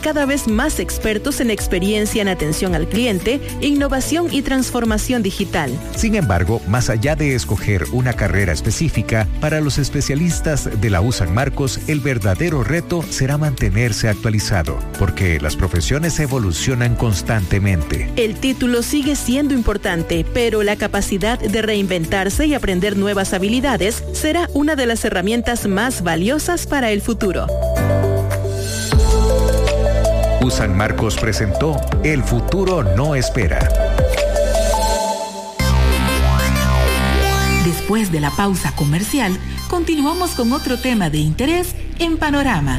cada vez más expertos en experiencia en atención al cliente, innovación y transformación digital. Sin embargo, más allá de escoger una carrera específica, para los especialistas de la U San Marcos, el verdadero reto será mantenerse actualizado, porque las profesiones evolucionan constantemente. El título sigue siendo importante, pero la capacidad de reinventarse y aprender nuevas habilidades será una de las herramientas más valiosas para el futuro. U San Marcos presentó El futuro no espera. Después de la pausa comercial, continuamos con otro tema de interés en Panorama.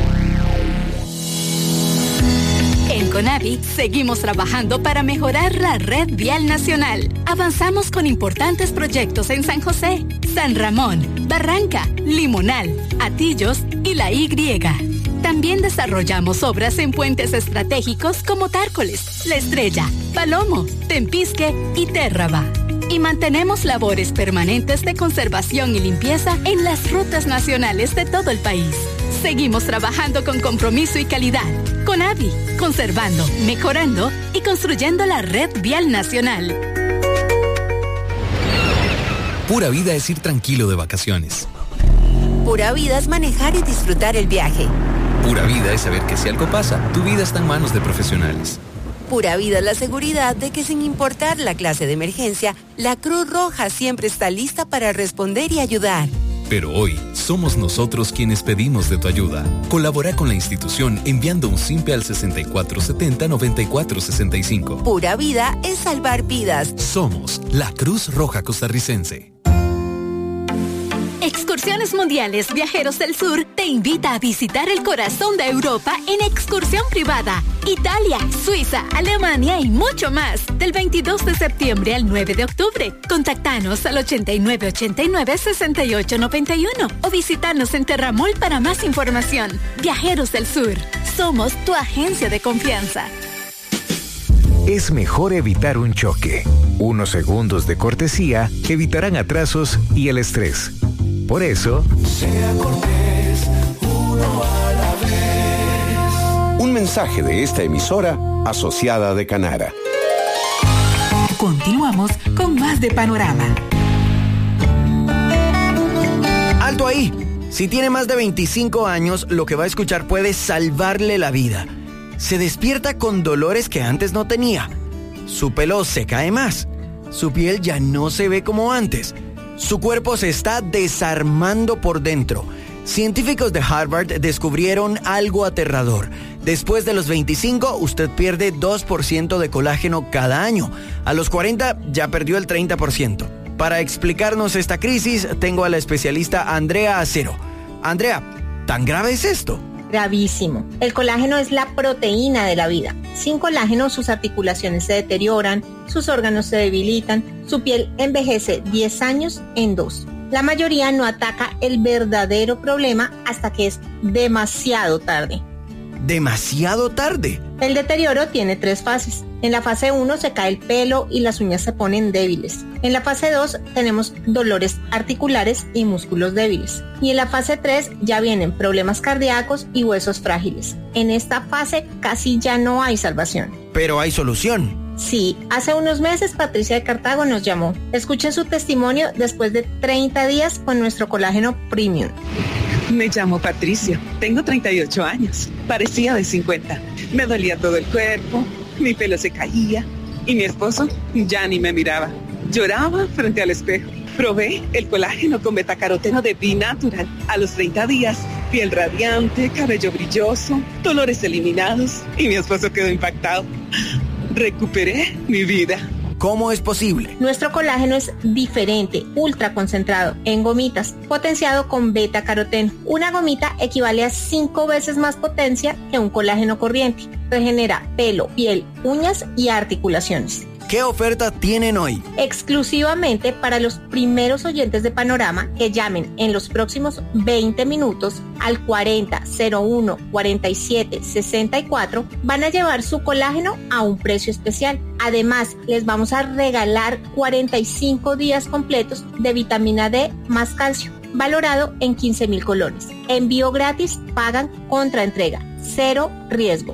En CONAVI seguimos trabajando para mejorar la red vial nacional. Avanzamos con importantes proyectos en San José, San Ramón, Barranca, Limonal, Atillos y La Y. También desarrollamos obras en puentes estratégicos como Tárcoles, La Estrella, Palomo, Tempisque y Térraba. Y mantenemos labores permanentes de conservación y limpieza en las rutas nacionales de todo el país. Seguimos trabajando con compromiso y calidad. CONAVI, conservando, mejorando y construyendo la red vial nacional. Pura vida es ir tranquilo de vacaciones. Pura vida es manejar y disfrutar el viaje. Pura vida es saber que si algo pasa, tu vida está en manos de profesionales. Pura vida es la seguridad de que sin importar la clase de emergencia, la Cruz Roja siempre está lista para responder y ayudar. Pero hoy, somos nosotros quienes pedimos de tu ayuda. Colabora con la institución enviando un simpe al 6470-9465. Pura vida es salvar vidas. Somos la Cruz Roja Costarricense. Excursiones Mundiales Viajeros del Sur te invita a visitar el corazón de Europa en excursión privada. Italia, Suiza, Alemania y mucho más. Del 22 de septiembre al 9 de octubre. Contactanos al 8989-6891 o visitanos en Terramol para más información. Viajeros del Sur. Somos tu agencia de confianza. Es mejor evitar un choque. Unos segundos de cortesía evitarán atrasos y el estrés. Por eso, sea cortés, uno a la vez. Un mensaje de esta emisora asociada de Canara. Continuamos con más de Panorama. ¡Alto ahí! Si tiene más de 25 años, lo que va a escuchar puede salvarle la vida. Se despierta con dolores que antes no tenía. Su pelo se cae más. Su piel ya no se ve como antes. Su cuerpo se está desarmando por dentro. Científicos de Harvard descubrieron algo aterrador. Después de los 25, usted pierde 2% de colágeno cada año. A los 40 ya perdió el 30%. Para explicarnos esta crisis, tengo a la especialista Andrea Acero. Andrea, ¿tan grave es esto? Gravísimo. El colágeno es la proteína de la vida. Sin colágeno, sus articulaciones se deterioran, sus órganos se debilitan, su piel envejece 10 años en 2. La mayoría no ataca el verdadero problema hasta que es demasiado tarde. ¿Demasiado tarde? El deterioro tiene 3 fases. En la fase 1 se cae el pelo y las uñas se ponen débiles. En la fase 2 tenemos dolores articulares y músculos débiles. Y en la fase 3 ya vienen problemas cardíacos y huesos frágiles. En esta fase casi ya no hay salvación. Pero hay solución. Sí, hace unos meses Patricia de Cartago nos llamó. Escuchen su testimonio después de 30 días con nuestro colágeno premium. Me llamo Patricia, tengo 38 años, parecía de 50. Me dolía todo el cuerpo, mi pelo se caía y mi esposo ya ni me miraba. Lloraba frente al espejo. Probé el colágeno con betacaroteno de B-Natural. A los 30 días, piel radiante, cabello brilloso, dolores eliminados y mi esposo quedó impactado. Recuperé mi vida. ¿Cómo es posible? Nuestro colágeno es diferente, ultra concentrado, en gomitas, potenciado con beta-caroteno. Una gomita equivale a 5 veces más potencia que un colágeno corriente. Regenera pelo, piel, uñas y articulaciones. ¿Qué oferta tienen hoy? Exclusivamente para los primeros oyentes de Panorama que llamen en los próximos 20 minutos al 40-01-47-64 van a llevar su colágeno a un precio especial. Además, les vamos a regalar 45 días completos de vitamina D más calcio, valorado en 15,000 colones. Envío gratis, pagan contra entrega, 0 riesgo.